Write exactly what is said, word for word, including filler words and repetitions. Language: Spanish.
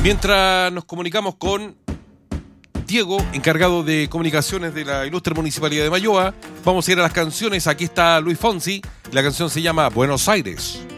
Mientras nos comunicamos con Diego, encargado de comunicaciones de la ilustre Municipalidad de Mayoa, vamos a ir a las canciones. Aquí está Luis Fonsi. La canción se llama Buenos Aires.